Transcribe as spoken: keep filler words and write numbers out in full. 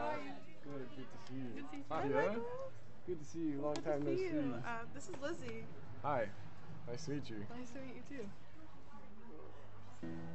How are you? Good, good to see you. Good to see you. Hi, Hi, yeah? Michael. Good to see you. Long Good time to no see see. you. Um, this is Lizzie. Hi. Nice to meet you. Nice to meet you too.